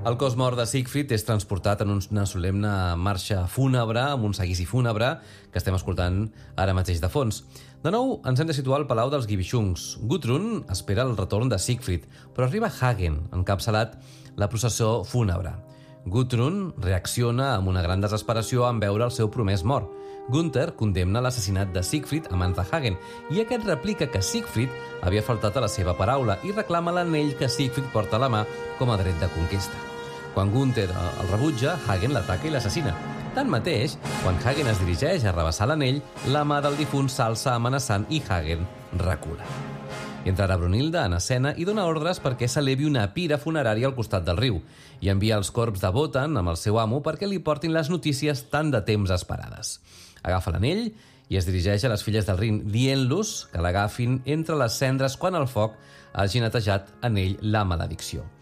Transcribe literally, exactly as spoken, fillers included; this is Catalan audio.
El cos mort de Siegfried és transportat en una solemne marxa fúnebre, amb un seguici fúnebre, que estem escoltant ara mateix de fons. De nou, ens hem de situar al palau dels Gibichungs. Gudrun espera el retorn de Siegfried, però arriba Hagen, encapçalat la processó fúnebre. Gudrun reacciona amb una gran desesperació en veure el seu promès mort. Gunther condemna l'assassinat de Siegfried a mans de Hagen i aquest replica que Siegfried havia faltat a la seva paraula i reclama l'anell que Siegfried porta a la mà com a dret de conquesta. Quan Gunther el rebutja, Hagen l'ataca i l'assassina. Tanmateix, quan Hagen es dirigeix a rebassar l'anell, la mà del difunt s'alça amenaçant i Hagen recula. I entrarà Brunilda en escena i dona ordres perquè s'elevi una pira funerària al costat del riu i envia els corps de Wotan amb el seu amo perquè li portin les notícies tan de temps esperades. Agafa l'anell i es dirigeix a les filles del Rin, dient-los que l'agafin entre les cendres quan el foc hagi netejat en ell la maledicció.